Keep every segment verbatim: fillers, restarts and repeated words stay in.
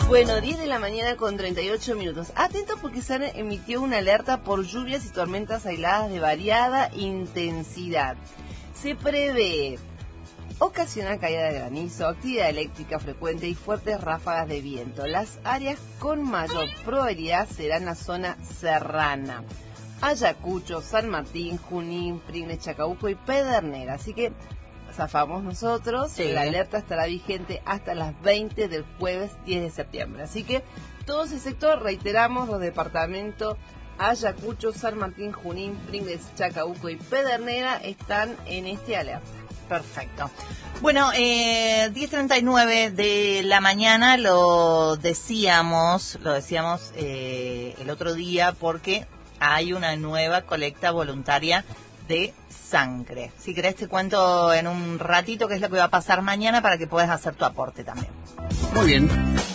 Bueno, diez de la mañana con treinta y ocho minutos. Atentos porque se emitió una alerta por lluvias y tormentas aisladas de variada intensidad. Se prevé ocasional caída de granizo, actividad eléctrica frecuente y fuertes ráfagas de viento. Las áreas con mayor probabilidad serán la zona serrana: Ayacucho, San Martín, Junín, Pringles, Chacabuco y Pedernera. Así que zafamos nosotros. Sí. La alerta estará vigente hasta las veinte del jueves diez de septiembre. Así que todo ese sector, reiteramos, los departamentos Ayacucho, San Martín, Junín, Pringles, Chacabuco y Pedernera están en este alerta. Perfecto. Bueno, eh, diez treinta y nueve de la mañana, lo decíamos, lo decíamos eh, el otro día, porque hay una nueva colecta voluntaria de sangre. Si querés te cuento en un ratito qué es lo que va a pasar mañana para que puedas hacer tu aporte también. Muy bien.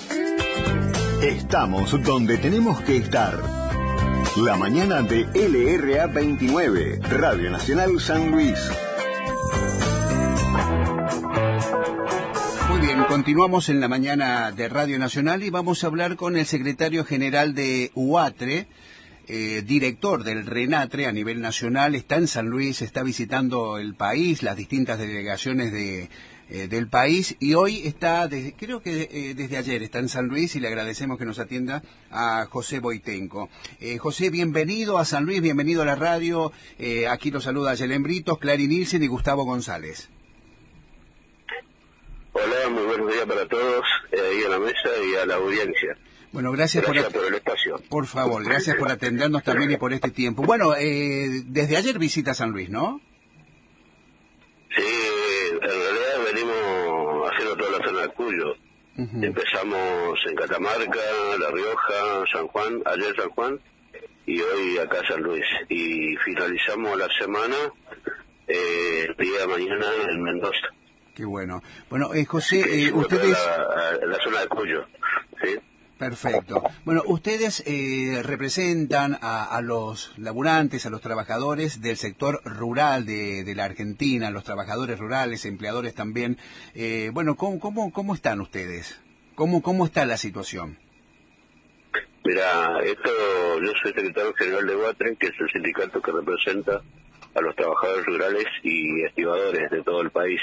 Estamos donde tenemos que estar. La mañana de L R A veintinueve, Radio Nacional San Luis. Muy bien, continuamos en la mañana de Radio Nacional y vamos a hablar con el secretario general de UATRE, eh, director del RENATRE a nivel nacional. Está en San Luis, está visitando el país, las distintas delegaciones de, eh, del país, y hoy está, desde, creo que eh, desde ayer está en San Luis, y le agradecemos que nos atienda a José Boitenco. Eh, José, bienvenido a San Luis, bienvenido a la radio. Eh, aquí lo saluda Yelen Britos, Clary Nielsen y Gustavo González. Hola, muy buenos días para todos, eh, ahí a la mesa y a la audiencia. Bueno, gracias, gracias por, por el espacio. Por favor, gracias por atendernos también y por este tiempo. Bueno, eh, desde ayer visita San Luis, ¿no? Sí, en realidad venimos haciendo toda la zona de Cuyo. Uh-huh. Empezamos en Catamarca, La Rioja, San Juan, ayer San Juan, y hoy acá San Luis. Y finalizamos la semana eh, el día de mañana en Mendoza. Qué bueno. Bueno, eh, José, eh, ustedes... La, la zona de Cuyo, ¿sí? Perfecto. Bueno, ustedes eh, representan a, a los laburantes, a los trabajadores del sector rural de, de la Argentina, los trabajadores rurales, empleadores también. Eh, bueno, ¿cómo, cómo, ¿cómo están ustedes? ¿Cómo, cómo está la situación? Mira, esto, yo soy secretario general de UATRE, que es el sindicato que representa a los trabajadores rurales y estibadores de todo el país.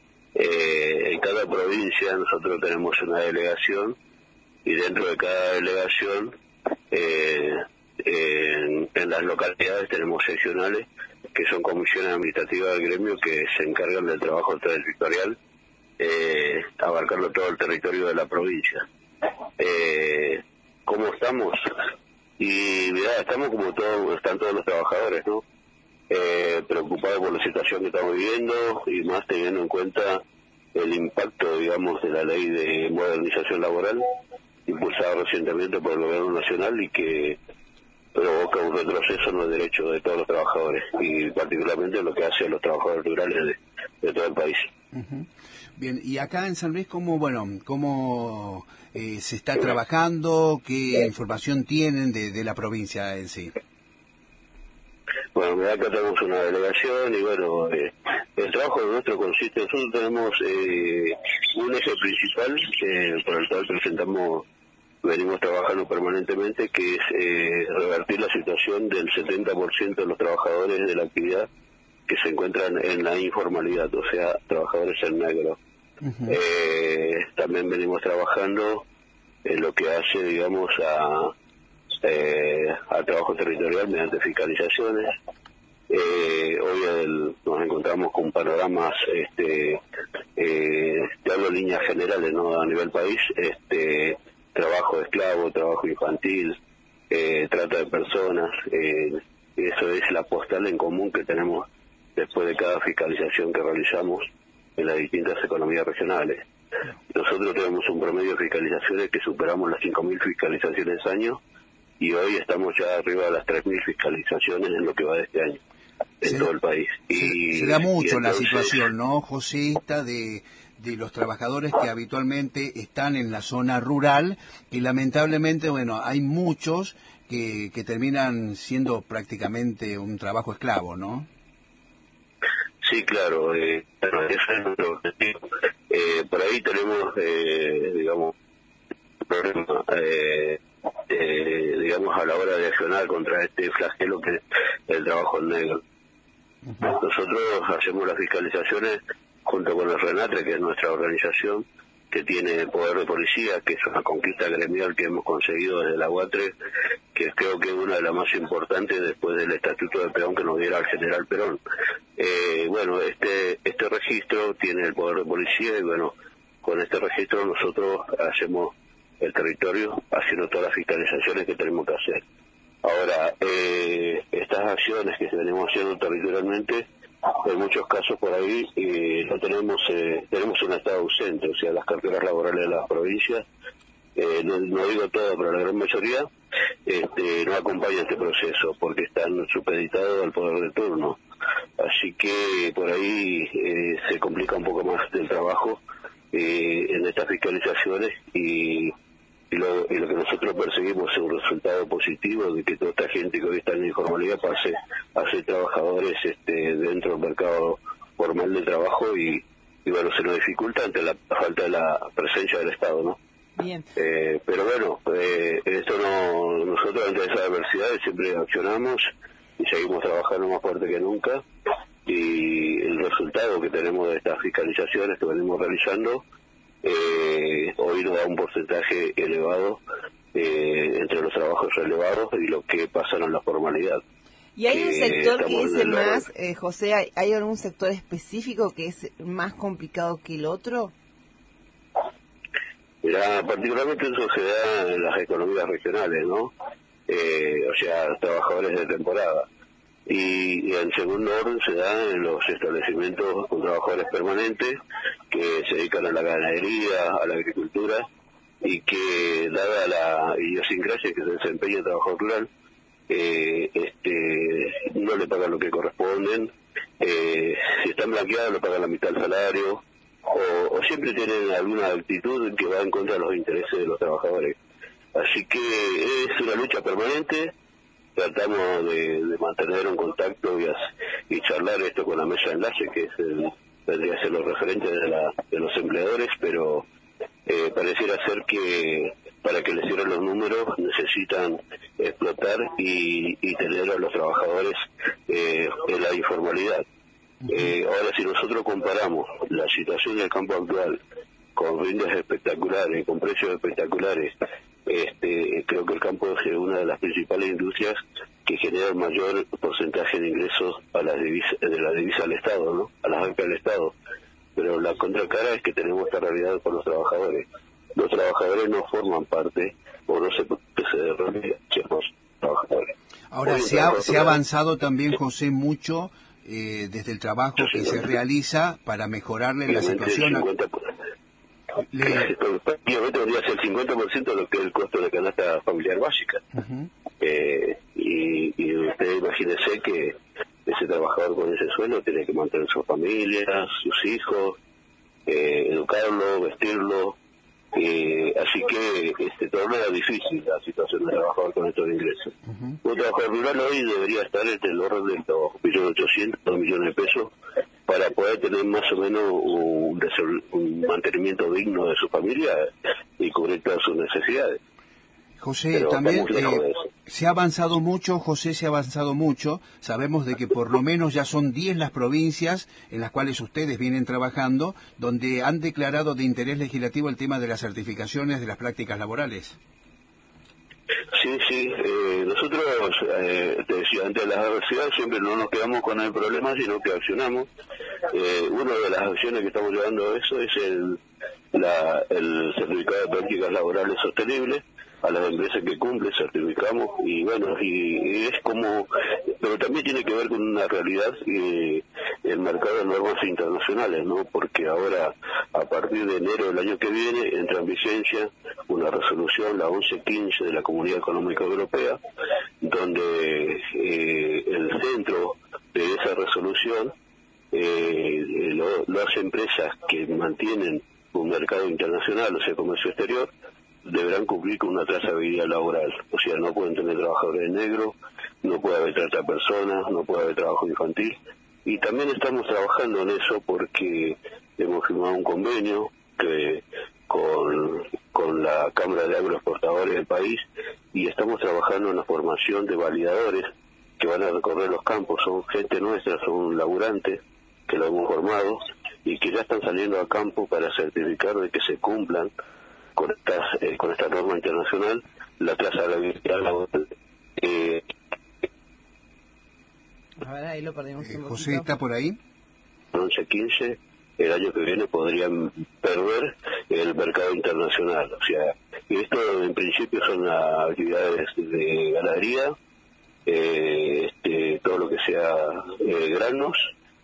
Eh, en cada provincia nosotros tenemos una delegación, y dentro de cada delegación, eh, en, en las localidades tenemos seccionales, que son comisiones administrativas del gremio que se encargan del trabajo territorial, eh, abarcando todo el territorio de la provincia. Eh, ¿Cómo estamos? Y mirá, estamos como todos, están todos los trabajadores, ¿no? Eh, preocupados por la situación que estamos viviendo, y más teniendo en cuenta el impacto, digamos, de la ley de modernización laboral impulsada recientemente por el gobierno nacional y que provoca un retroceso en los derechos de todos los trabajadores, y particularmente lo que hace a los trabajadores rurales de, de todo el país. Uh-huh. Bien, y acá en San Luis, ¿cómo, bueno, cómo eh, se está trabajando? ¿Qué información tienen de, de la provincia en sí? Bueno, acá tenemos una delegación y bueno, eh, el trabajo nuestro consiste, nosotros tenemos eh, un eje principal eh, por el cual presentamos, venimos trabajando permanentemente, que es eh, revertir la situación del setenta por ciento de los trabajadores de la actividad que se encuentran en la informalidad, o sea, trabajadores en negro. Uh-huh. Eh, también venimos trabajando en lo que hace, digamos, a... Eh, al trabajo territorial mediante fiscalizaciones. Eh, hoy el, nos encontramos con panoramas, este, eh, te hablo en líneas generales, ¿no? A nivel país, este, trabajo de esclavo, trabajo infantil, eh, trata de personas, eh, eso es la postal en común que tenemos después de cada fiscalización que realizamos en las distintas economías regionales. Nosotros tenemos un promedio de fiscalizaciones que superamos las cinco mil fiscalizaciones año, y hoy estamos ya arriba de las tres mil fiscalizaciones en lo que va de este año, en se, todo el país. Y, se, se da mucho entonces, la situación, ¿no, José, esta de, de los trabajadores que habitualmente están en la zona rural, y lamentablemente, bueno, hay muchos que, que terminan siendo prácticamente un trabajo esclavo, ¿no? Sí, claro, eh, bueno, eso es nuestro objetivo. Eh, por ahí tenemos, eh, digamos, problema, eh, eh, digamos, a la hora de accionar contra este flagelo que es el trabajo en negro. Uh-huh. Nosotros hacemos las fiscalizaciones junto con el RENATRE, que es nuestra organización, que tiene poder de policía, que es una conquista gremial que hemos conseguido desde la UATRE, que creo que es una de las más importantes después del Estatuto de Peón que nos diera el general Perón. Eh, bueno, este este registro tiene el poder de policía y bueno, con este registro nosotros hacemos el territorio, haciendo todas las fiscalizaciones que tenemos que hacer. Ahora, eh, estas acciones que venimos haciendo territorialmente, en muchos casos por ahí eh, no tenemos eh, tenemos un estado ausente, o sea, las carteras laborales de las provincias, eh, no, no digo todo, pero la gran mayoría este, no acompaña este proceso porque están supeditados al poder de turno. Así que por ahí eh, se complica un poco más el trabajo eh, en estas fiscalizaciones y Y lo, y lo que nosotros perseguimos es un resultado positivo de que toda esta gente que hoy está en la informalidad pase a ser trabajadores este, dentro del mercado formal de trabajo y, y bueno, se nos dificulta ante la falta de la presencia del Estado, ¿no? Bien. Eh, pero bueno, eh, esto no, nosotros ante esas adversidades siempre accionamos y seguimos trabajando más fuerte que nunca y el resultado que tenemos de estas fiscalizaciones que venimos realizando Eh, hoy nos da un porcentaje elevado eh, entre los trabajos relevados y los que pasan a la formalidad. ¿Y hay un sector que es el más, eh, José, ¿hay, hay algún sector específico que es más complicado que el otro? Mira, particularmente eso se da en las economías regionales, ¿no? Eh, o sea, trabajadores de temporada. Y, y en segundo orden se da en los establecimientos con trabajadores permanentes que se dedican a la ganadería, a la agricultura y que dada la idiosincrasia que se desempeña el trabajo rural, eh, este, no le pagan lo que corresponden, eh, si están blanqueados le pagan la mitad del salario o, o siempre tienen alguna actitud que va en contra de los intereses de los trabajadores. Así que es una lucha permanente. Tratamos de, de mantener un contacto y, y charlar esto con la mesa de enlace, que es el, vendría a ser los referentes de, la, de los empleadores, pero eh, pareciera ser que para que les cierren los números necesitan explotar y, y tener a los trabajadores eh, en la informalidad. Eh, ahora, si nosotros comparamos la situación del campo actual con rindes espectaculares, con precios espectaculares, Este, creo que el campo es una de las principales industrias que genera el mayor porcentaje de ingresos a las divisas, de la divisa al Estado, ¿no? A las bancas del Estado. Pero la contracara es que tenemos esta realidad con los trabajadores. Los trabajadores no forman parte, o no se, se derrame los trabajadores. Ahora, Hoy se ha, se ha avanzado también, José, mucho eh, desde el trabajo que se realiza para mejorarle la situación. Le... Prácticamente vendría a ser el cincuenta por ciento de lo que es el costo de canasta familiar básica. Uh-huh. eh, y, y usted imagínese que ese trabajador con ese sueldo tiene que mantener su familia, sus hijos, eh, educarlo, vestirlo. Eh, así que este torna difícil la situación del trabajador con estos ingresos. Uh-huh. Un trabajador rural hoy debería estar entre el orden de dos millones ochocientos, dos millones de pesos para poder tener más o menos un, un mantenimiento digno de su familia y cubrir todas sus necesidades. José, Pero también eh, se ha avanzado mucho, José, se ha avanzado mucho. Sabemos de que por lo menos ya son diez las provincias en las cuales ustedes vienen trabajando, donde han declarado de interés legislativo el tema de las certificaciones de las prácticas laborales. Sí, sí, eh, nosotros, eh, te decía antes de las adversidades, siempre no nos quedamos con el problema, sino que accionamos. Eh, una de las acciones que estamos llevando a eso es el, la, el certificado de prácticas laborales sostenibles. A las empresas que cumplen certificamos y bueno, y, y es como, pero también tiene que ver con una realidad eh, el mercado de normas internacionales, ¿no? Porque ahora, a partir de enero del año que viene, entra en vigencia una resolución, la once quince de la Comunidad Económica Europea, donde eh, el centro de esa resolución, eh, lo, las empresas que mantienen un mercado internacional, o sea, comercio exterior, deberán cumplir con una trazabilidad laboral, o sea, no pueden tener trabajadores en negro, no puede haber trata de personas, no puede haber trabajo infantil, y también estamos trabajando en eso porque hemos firmado un convenio que con, con la la Cámara de Agroexportadores del país, y estamos trabajando en la formación de validadores que van a recorrer los campos. Son gente nuestra, son laburantes que lo hemos formado y que ya están saliendo al campo para certificar de que se cumplan con, estas, eh, con esta norma internacional, la trazabilidad laboral. Eh, A ver, ahí lo perdimos eh, un José, poquito. ¿está por ahí? once quince, el año que viene podrían perder el mercado internacional. O sea, esto en principio son las actividades de ganadería, eh, este, todo lo que sea eh, granos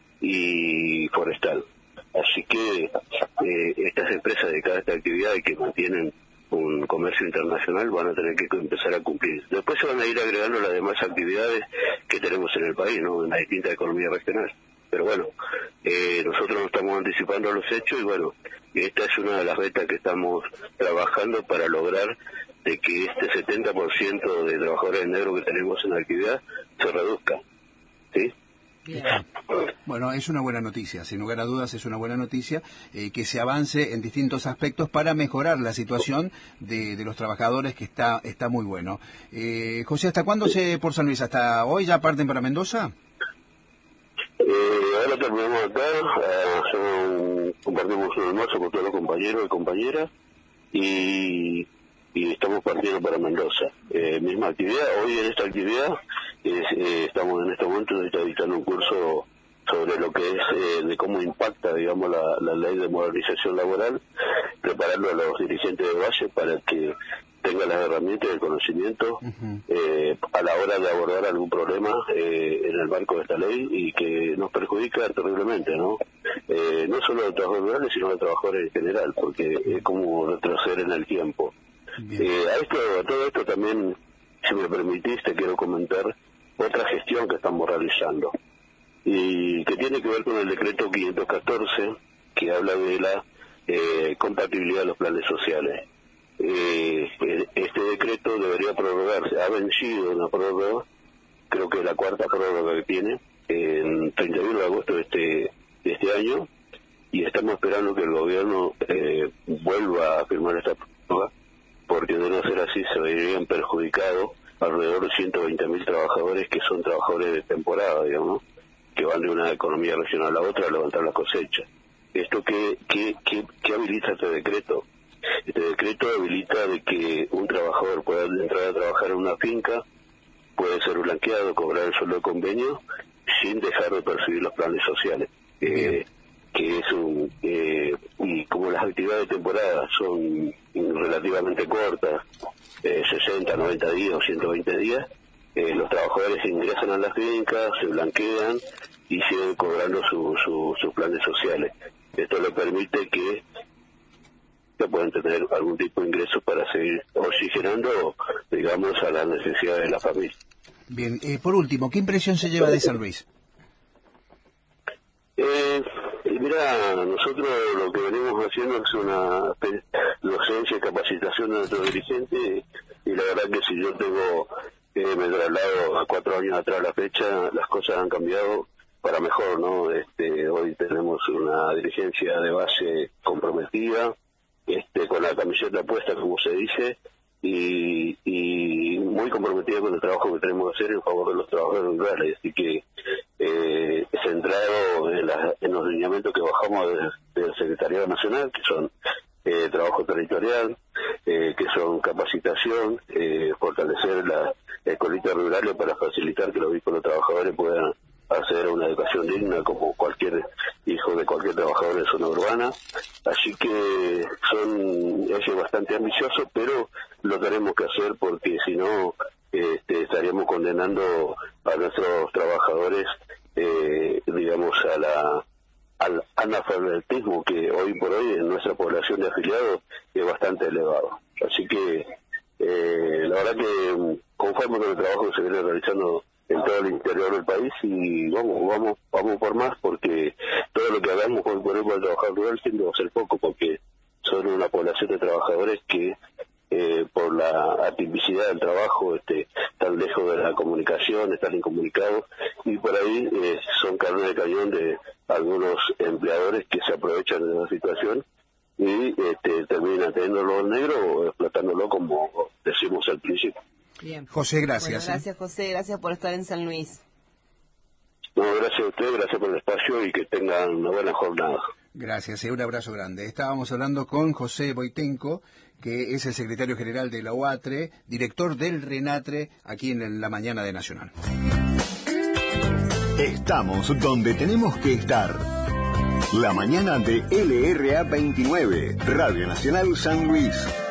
y forestal. Así que eh, estas empresas dedicadas a esta actividad y que mantienen un comercio internacional van a tener que empezar a cumplir. Después se van a ir agregando las demás actividades que tenemos en el país, ¿no? En la distinta economía regional. Pero bueno, eh, nosotros nos estamos anticipando a los hechos y bueno, esta es una de las metas que estamos trabajando para lograr de que este setenta por ciento de trabajadores negros que tenemos en la actividad se reduzca, ¿sí? Bien. Bueno, es una buena noticia, sin lugar a dudas es una buena noticia eh, que se avance en distintos aspectos para mejorar la situación de, de los trabajadores, que está está muy bueno. Eh, José, ¿hasta cuándo se por San Luis? ¿Hasta hoy ya parten para Mendoza? Eh, ahora terminamos acá, eh, hacemos, compartimos un almuerzo con todos los compañeros y compañeras y, y estamos partiendo para Mendoza. Eh, misma actividad, hoy en esta actividad es, eh, estamos en este momento dictando un curso sobre lo que es eh, de cómo impacta, digamos, la, la ley de modernización laboral, prepararlo a los dirigentes de base para que tengan las herramientas y el conocimiento uh-huh. eh, a la hora de abordar algún problema eh, en el marco de esta ley y que nos perjudica terriblemente, ¿no? Eh, no solo a los trabajadores rurales, sino a los trabajadores en general, porque es como retroceder en el tiempo. Eh, a esto, a todo esto también, si me permitís, te quiero comentar otra gestión que estamos realizando y que tiene que ver con el decreto quinientos catorce, que habla de la eh, compatibilidad de los planes sociales. Eh, este decreto debería prorrogarse, ha vencido una prórroga, creo que es la cuarta prórroga que tiene, en treinta y uno de agosto de este, de este año, y estamos esperando que el gobierno eh, vuelva a firmar esta prórroga, porque de no ser así se verían perjudicados alrededor de ciento veinte mil trabajadores que son trabajadores de temporada, digamos, que van de una economía regional a la otra a levantar las cosechas. ¿Esto qué, qué, qué, qué habilita este decreto? Este decreto habilita de que un trabajador pueda entrar a trabajar en una finca, puede ser blanqueado, cobrar el sueldo de convenio, sin dejar de percibir los planes sociales. Eh, que es un... Eh, y como las actividades de temporada son relativamente cortas, eh, sesenta, noventa días o ciento veinte días, eh, los trabajadores ingresan a las fincas, se blanquean y siguen cobrando su, su, sus planes sociales. Esto le permite que pueden tener algún tipo de ingresos para seguir oxigenando, digamos, a las necesidades de la familia. Bien, eh, por último, ¿qué impresión se lleva de San Luis? Eh, mira, nosotros lo que venimos haciendo es una docencia y capacitación de nuestros dirigentes, y la verdad que si yo tengo, eh, me traslado a cuatro años atrás a la fecha, las cosas han cambiado para mejor, ¿no? Este, hoy tenemos una dirigencia de base comprometida, Este, con la camiseta puesta, como se dice, y, y muy comprometida con el trabajo que tenemos que hacer en favor de los trabajadores rurales. Así que eh, centrado en, la, en los lineamientos que bajamos de, del Secretariado Nacional, que son eh, trabajo territorial, eh, que son capacitación, eh, fortalecer las escuelitas rurales para facilitar que los hijos de los trabajadores puedan acceder a una educación digna como cualquier hijo de cualquier trabajador de zona urbana. Así que son es bastante ambicioso, pero lo tenemos que hacer porque si no este, estaríamos condenando a nuestros trabajadores, eh, digamos, a la al analfabetismo que hoy por hoy en nuestra población de afiliados es bastante elevado. Así que eh, la verdad que conforme con el trabajo que se viene realizando en todo el interior del país, y vamos vamos vamos por más, porque todo lo que hagamos hoy por hoy para el trabajador rural siempre va a ser poco, porque son una población de trabajadores que eh, por la atipicidad del trabajo este, están lejos de la comunicación, están incomunicados, y por ahí eh, son carne de cañón de algunos empleadores que se aprovechan de la situación y este, terminan teniéndolo en negro o explotando tratándolo como decimos al principio. Bien. José, gracias. Bueno, gracias, José. Gracias por estar en San Luis. No, gracias a usted, gracias por el espacio y que tengan una buena jornada. Gracias, eh, un abrazo grande. Estábamos hablando con José Boitenco, que es el secretario general de la UATRE, director del RENATRE, aquí en la mañana de Nacional. Estamos donde tenemos que estar. La mañana de L R A veintinueve, Radio Nacional San Luis.